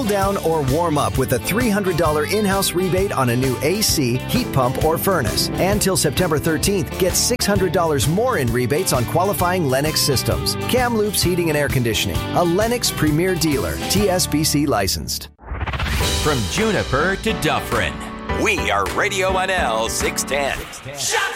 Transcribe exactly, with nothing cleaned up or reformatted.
down, or warm up with a three hundred dollars in-house rebate on a new A C, heat pump, or furnace. And till September thirteenth, get six hundred dollars more in rebates on qualifying Lennox systems. Kamloops Heating and Air Conditioning, a Lennox Premier Dealer, T S B C licensed. From Juniper to Dufferin, we are Radio one L six ten. Shots